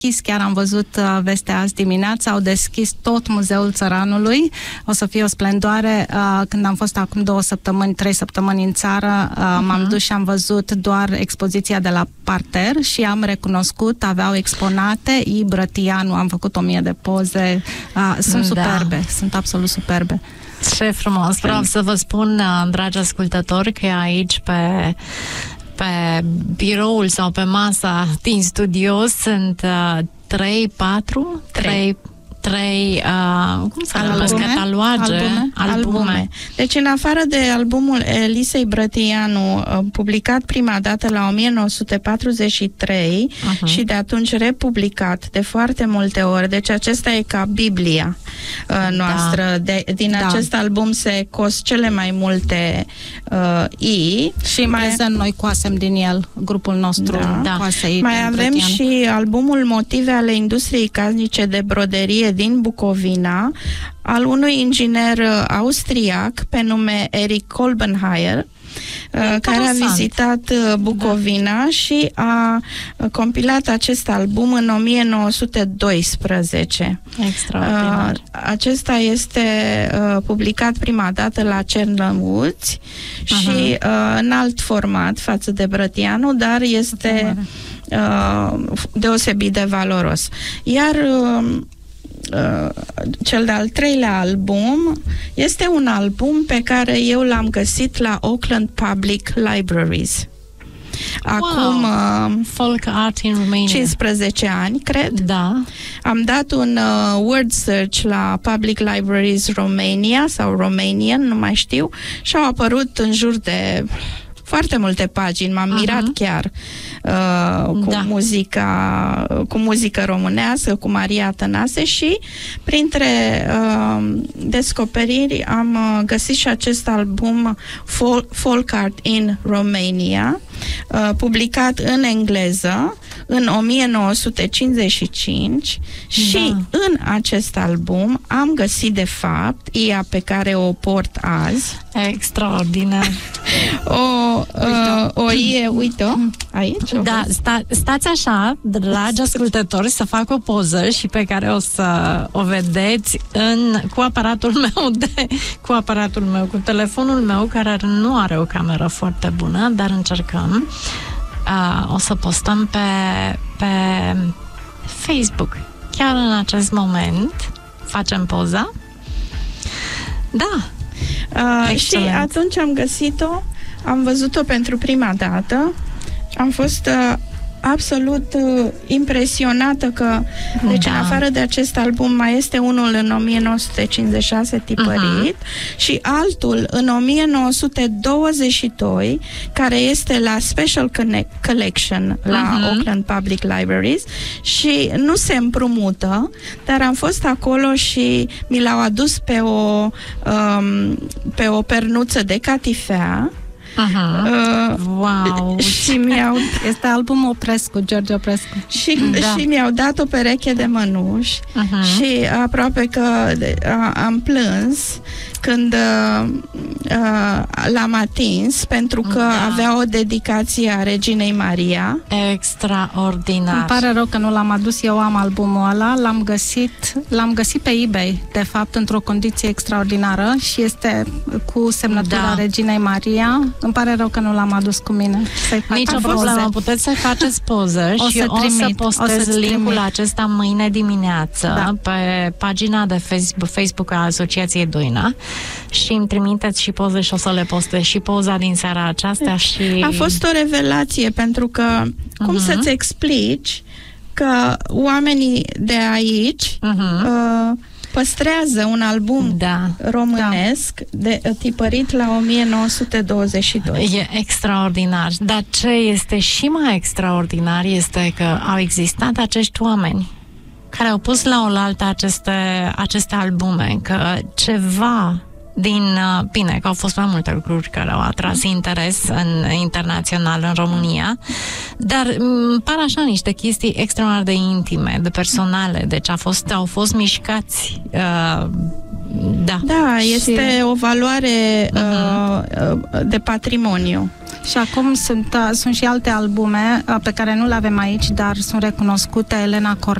chiar am văzut vestea azi dimineața, au deschis tot Muzeul Țăranului. O să fie o splendoare. Când am fost acum 3 săptămâni în țară, m-am dus și am văzut doar expoziția de la parter și am recunoscut, aveau exponate, Brătianu, am făcut 1000 de poze. Sunt superbe, sunt absolut superbe. Ce frumos! Vreau să vă spun, dragi ascultători, că aici pe biroul sau pe masa din studio sunt 3 cum se numesc? Cataloage, albume. Deci, în afară de albumul Elisei Brătianu, publicat prima dată la 1943 și de atunci republicat de foarte multe ori, deci acesta e ca Biblia noastră. Din acest album se cos cele mai multe și în prezent noi coasem din el, grupul nostru. Mai avem și albumul Motive ale industriei casnice de broderie din Bucovina, al unui inginer austriac pe nume Erich Kolbenheier, care a vizitat Bucovina și a compilat acest album în 1912. Extraordinar. Acesta este publicat prima dată la Cernăuți și în alt format față de Brătianu, dar este deosebit de valoros. Iar cel de-al treilea album este un album pe care eu l-am găsit la Auckland Public Libraries. Acum Folk Art in Romania. 15 ani, cred. Da. Am dat un word search la Public Libraries Romania sau Romanian, nu mai știu, și au apărut în jur de foarte multe pagini, m-am mirat chiar cu muzică românească, cu Maria Tănase, și printre descoperiri am găsit și acest album Folk Art in Romania, publicat în engleză în 1955 și în acest album am găsit de fapt ea pe care o port azi. Extraordinar. Uite-o aici. Da, stați așa, dragi ascultători, să fac o poză și pe care o să o vedeți cu cu telefonul meu, care nu are o cameră foarte bună, dar încercăm. O să postăm pe Facebook. Chiar în acest moment facem poza. Da. Și atunci am găsit-o, am văzut-o pentru prima dată, am fost absolut impresionată că, deci în afară de acest album mai este unul în 1956 tipărit și altul în 1922 care este la Special Collection la Auckland Public Libraries și nu se împrumută, dar am fost acolo și mi l-au adus pe o pernuță de catifea. Wow! Și este albumul Oprescu, George Oprescu. Și mi-au dat o pereche de mănuși și aproape că am plâns când l-am atins, pentru că avea o dedicație a Reginei Maria. Extraordinar. Îmi pare rău că nu l-am adus, eu am albumul ăla, l-am găsit pe eBay, de fapt, într-o condiție extraordinară și este cu semnătura Reginei Maria. Îmi pare rău că nu l-am adus cu mine. Nici o problemă, puteți să faceți poză și o să postez linkul acesta mâine dimineață pe pagina de Facebook a Asociației Doina și îmi trimiteți și poze și o să le postez și poza din seara aceasta. Și a fost o revelație, pentru că cum să-ți explici că oamenii de aici păstrează un album românesc tipărit la 1922. E extraordinar. Dar ce este și mai extraordinar este că au existat acești oameni care au pus la oaltă aceste albume, că ceva bine, că au fost mai multe lucruri care au atras interes internațional în România, dar îmi par așa niște chestii extraordinar de intime, de personale, deci au fost mișcați. Da, este o valoare de patrimoniu. Și acum sunt și alte albume pe care nu le avem aici, dar sunt recunoscute. Elena